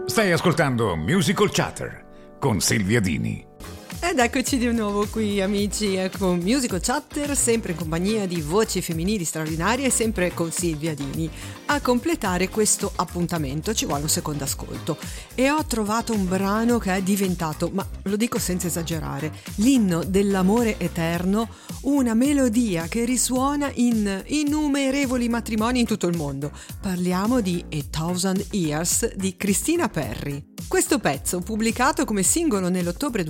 Stai ascoltando Musical Chatter con Silvia Dini. Ed eccoci di nuovo qui amici con Musical Chatter, sempre in compagnia di voci femminili straordinarie e sempre con Silvia Dini. A completare questo appuntamento ci vuole un secondo ascolto e ho trovato un brano che è diventato, ma lo dico senza esagerare, l'inno dell'amore eterno, una melodia che risuona in innumerevoli matrimoni in tutto il mondo. Parliamo di A Thousand Years di Christina Perri. Questo pezzo, pubblicato come singolo nell'ottobre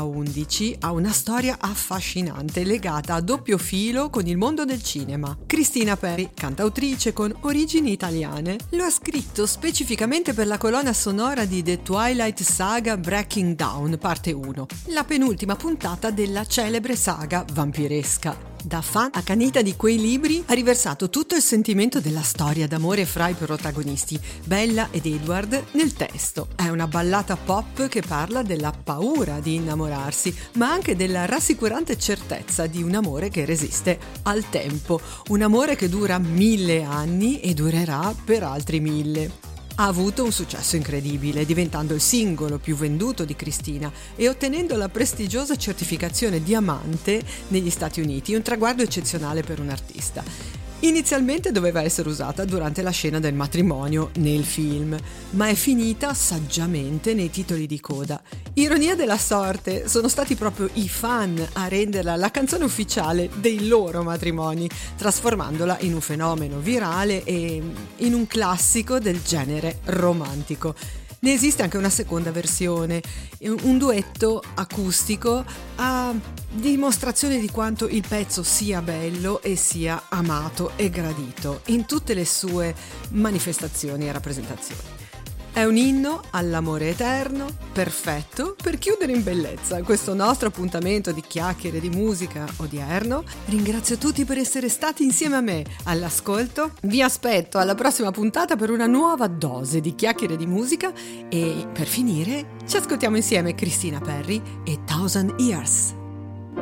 2011, ha una storia affascinante legata a doppio filo con il mondo del cinema. Christina Perri, cantautrice con origini italiane, lo ha scritto specificamente per la colonna sonora di The Twilight Saga Breaking Dawn, parte 1, la penultima puntata della celebre saga vampiresca. Da fan accanita di quei libri ha riversato tutto il sentimento della storia d'amore fra i protagonisti, Bella ed Edward, nel testo. È una ballata pop che parla della paura di innamorarsi, ma anche della rassicurante certezza di un amore che resiste al tempo, un amore che dura 1000 anni e durerà per altri 1000. Ha avuto un successo incredibile, diventando il singolo più venduto di Christina e ottenendo la prestigiosa certificazione diamante negli Stati Uniti, un traguardo eccezionale per un artista. Inizialmente doveva essere usata durante la scena del matrimonio nel film, ma è finita saggiamente nei titoli di coda. Ironia della sorte, sono stati proprio i fan a renderla la canzone ufficiale dei loro matrimoni, trasformandola in un fenomeno virale e in un classico del genere romantico. Ne esiste anche una seconda versione, un duetto acustico a dimostrazione di quanto il pezzo sia bello e sia amato e gradito in tutte le sue manifestazioni e rappresentazioni. È un inno all'amore eterno, perfetto per chiudere in bellezza questo nostro appuntamento di chiacchiere di musica odierno. Ringrazio tutti per essere stati insieme a me all'ascolto. Vi aspetto alla prossima puntata per una nuova dose di chiacchiere di musica e per finire ci ascoltiamo insieme Christina Perri e Thousand Years.